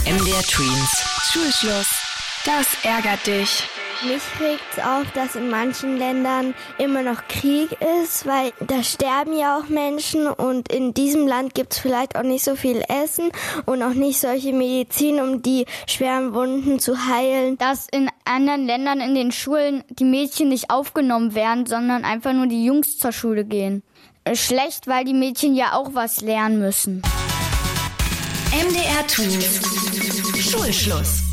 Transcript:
MDR Tweens. Schulschluss. Das ärgert dich. Mich regt's auf, dass in manchen Ländern immer noch Krieg ist, weil da sterben ja auch Menschen und in diesem Land gibt's vielleicht auch nicht so viel Essen und auch nicht solche Medizin, um die schweren Wunden zu heilen. Dass in anderen Ländern in den Schulen die Mädchen nicht aufgenommen werden, sondern einfach nur die Jungs zur Schule gehen. Schlecht, weil die Mädchen ja auch was lernen müssen. MDR Tweens. Schulschluss.